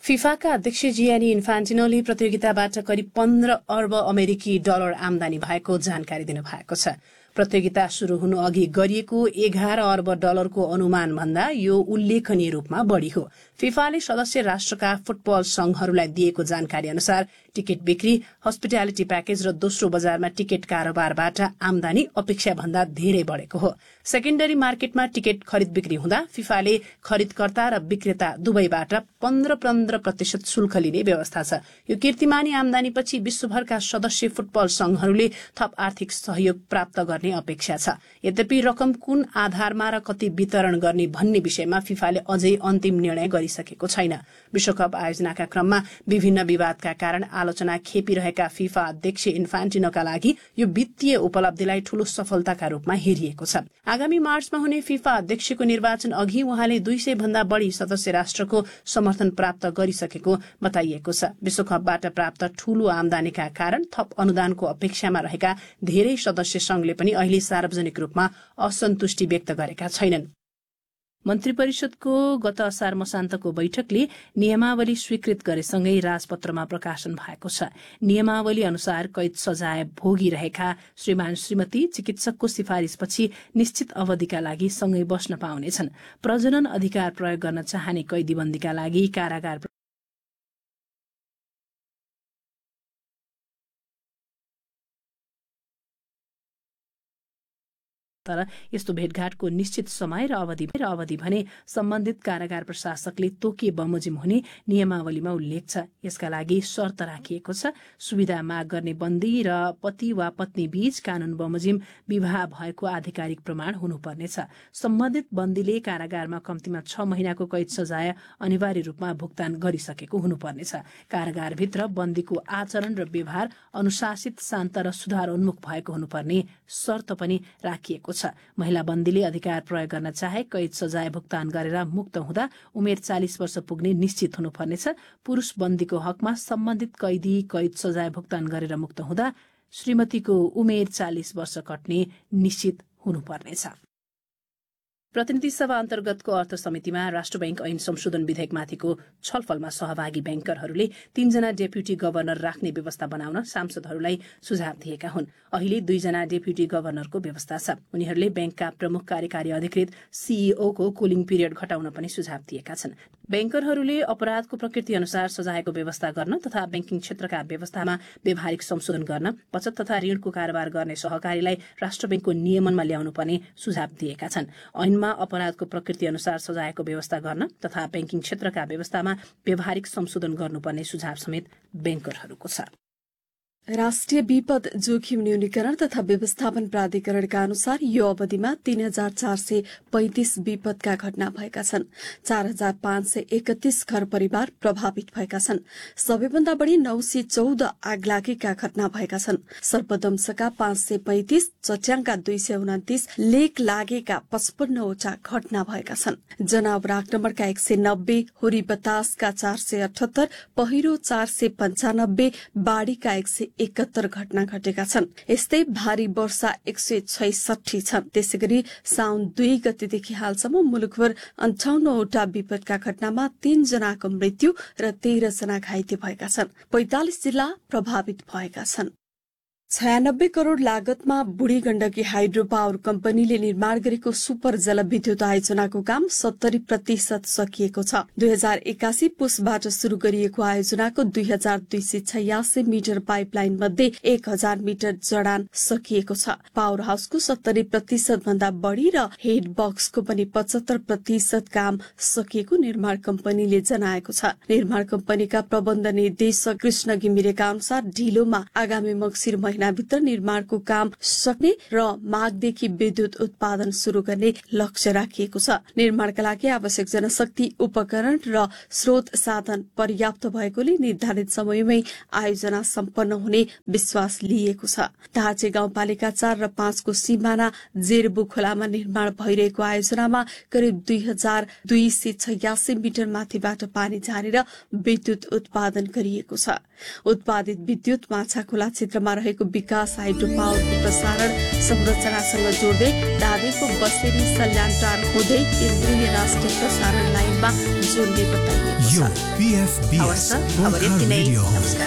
फिफाका अध्यक्ष जियानी इन्फान्टिनोले प्रतियोगिताबाट करिब 15 अर्ब अमेरिकी डलर आमदानी भएको जानकारी दिनुभएको छ। प्रतियोगिता शुरू हुनु अघि गरिएको 11 अर्ब डलरको अनुमान भन्दा यो उल्लेखनीय रूपमा बढ़ी हो। फिफाले सदस्य राष्ट्रका फुटबल संघहरूलाई दिएको जानकारी अनुसार टिकट बिक्री, हस्पिटालिटी प्याकेज र दोस्रो बजारमा टिकट कारोबारबाट आमदानी अपेक्षा भन्दा धेरै बढ़ेको हो। सेकेन्डरी मार्केटमा टिकट खरिद बिक्री हुँदा फिफाले खरिदकर्ता र विक्रेता दुवैबाट 15% शुल्क लिने व्यवस्था छ। यो कीर्तिमानी आमदानीपछि विश्वभरका सदस्य फुटबल संघहरूले थप आर्थिक सहयोग प्राप्त गर्ने अपेक्षा छ। यद्यपि रकम कुन आधारमा र कति वितरण गर्ने भन्ने विषयमा फिफाले अझै अन्तिम निर्णय गरिसकेको छैन। विश्वकप आयोजनाका क्रममा विभिन्न विवादका कारण आलोचना खेपिरहेका फिफा अध्यक्ष इन्फान्टिनोका लागि यो वित्तीय उपलब्धिलाई ठूलो सफलताका रूपमा हेरिएको छ। आगामी मार्चमा हुने फिफा अध्यक्षको निर्वाचन अघि उहाँले 200 भन्दा बढ़ी सदस्य राष्ट्रको समर्थन प्राप्त गरिसकेको बताइएको छ। विश्वकपबाट प्राप्त ठूलो आमदानीका कारण थप अनुदानको अपेक्षामा रहेका धेरै सदस्य संघले पनि अहिले सार्वजनिक रूपमा असन्तुष्टि व्यक्त गरेका छैनन्। मन्त्री परिषदको गत असार मसान्तको बैठकले नियमावली स्वीकृत गरेसँगै राजपत्रमा प्रकाशन भएको छ। नियमावली अनुसार कैद सजाय भोगिरहेका श्रीमान श्रीमती चिकित्सकको सिफारिसपछि निश्चित अवधिका लागि सँगै बस्न पाउनेछन्। प्रजनन अधिकार प्रयोग गर्न चाहने कैदीबन्दीका लागि कारागार तर यस्तो भेटघाटको निश्चित समय र अवधि भने सम्बन्धित कारागार प्रशासकले तोकिए बमोजिम हुने नियमावलीमा उल्लेख छ। यसका लागि शर्त राखिएको छ। सुविधा माग गर्ने बन्दी र पति वा पत्नी बीच कानून बमोजिम विवाह भएको आधिकारिक प्रमाण हुनुपर्नेछ। सम्बन्धित बन्दीले कारागारमा कम्तीमा 6 महिनाको कैद सजाय अनिवार्य रूपमा भुक्तान गरिसकेको हुनुपर्नेछ। कारागारभित्र बन्दीको आचरण र व्यवहार अनुशासित, शान्त र सुधारोन्मुख भएको हुनुपर्ने शर्त पनि राखिएको छ। महिला बन्दीले अधिकार प्रयोग गर्न चाहे कैद सजाय भुक्तान गरेर मुक्त हुँदा उमेर 40 वर्ष पुग्ने निश्चित हुनुपर्नेछ। पुरुष बन्दीको हकमा सम्बन्धित कैदी कैद सजाय भुक्तान गरेर मुक्त हुँदा श्रीमतीको उमेर 40 वर्ष कट्ने निश्चित हुनुपर्नेछ। प्रतिनिधि सभा अन्तर्गतको अर्थ समितिमा राष्ट्र बैंक ऐन संशोधन विधेयकमाथिको छलफलमा सहभागी बैंकरहरूले 3 जना डेप्युटी गभर्नर राख्ने व्यवस्था बनाउन सांसदहरूलाई सुझाव दिएका हुन्। अहिले 2 जना डेप्युटी गभर्नरको व्यवस्था छ। उनीहरूले बैंकका प्रमुख कार्यकारी अधिकृत सीईओ को कुलिङ पिरियड घटाउन पनि सुझाव दिएका छन्। बैंकरहरूले अपराधको प्रकृति अनुसार सजायको व्यवस्था गर्न तथा बैंकिङ क्षेत्रका व्यवस्थामा व्यावहारिक संशोधन गर्न, बचत तथा ऋणको कारोबार गर्ने सहकारीलाई राष्ट्र बैंकको नियमनमा ल्याउनु पर्ने सुझाव दिएका छन्। ऐनमा अपराधको प्रकृति अनुसार सजायको व्यवस्था गर्न तथा बैंकिङ क्षेत्रका व्यवस्थामा व्यावहारिक संशोधन गर्नुपर्ने सुझाव समेत बैंकरहरूको छ। राष्ट्रिय विपद जोखिम न्यूनीकरण तथा व्यवस्थापन प्राधिकरणका अनुसार यो अवधिमा 3435 विपदका घटना भएका छन्। 4531 घर परिवार प्रभावित भएका छन्। सबैभन्दा बढ़ी 914 आगलागीका घटना भएका छन्। सर्पदंशका 535, चट्याङका 229, लेक लागेका 55 वटा घटना भएका छन्। जनावर आक्रमणका 190, हुरी बतासका 478, पहिरो 495, बाढ़ीका 171 घटना घटेका छन्। यस्तै भारी वर्षा 166 छन्। त्यसैगरी साउन 2 गतेदेखि हालसम्म मुलुकभर 58 वटा विपदका घटनामा 3 जनाको मृत्यु र 13 जना घाइते भएका छन्। 45 जिल्ला प्रभावित भएका छन्। 96 करोड़ लागतमा बुढी गण्डकी हाइड्रो पावर कम्पनीले निर्माण गरेको सुपर जलविद्युत आयोजनाको काम 70% सकिएको छ। 2081 पुसबाट शुरू गरिएको आयोजनाको 2286 मिटर पाइपलाइन मध्ये 1000 मिटर जडान सकिएको छ। पावर हाउसको 70% भन्दा बढ़ी र हेड बक्सको पनि 75% काम सकिएको निर्माण कम्पनीले जनाएको छ। निर्माण कम्पनीका प्रबन्ध निर्देशक कृष्ण घिमिरेका अनुसार ढिलोमा आगामी मक्सिर भित्र निर्माणको काम सक्ने र माघदेखि विद्युत उत्पादन शुरू गर्ने लक्ष्य राखिएको छ। निर्माणका लागि आवश्यक जनशक्ति, उपकरण र स्रोत साधन पर्याप्त भएकोले निर्धारित समयमै आयोजना सम्पन्न हुने विश्वास लिएको छ। धाचे गाउँपालिका 4 र 5 को सिमाना जेरबु खोलामा निर्माण भइरहेको आयोजनामा करिब 2286 मिटर माथिबाट पानी झारेर विद्युत उत्पादन गरिएको छ। उत्पादित विद्युत माछाखोला क्षेत्रमा रहेको विकास हाइड्रो पावरको प्रसारण संरचनासँग जोड्दै धादिङको बसेरी सल्यानटार हुँदै केन्द्रीय राष्ट्रिय प्रसारण लाइनमा जोड्ने बताइएको छ। यो PFBS नमस्कार।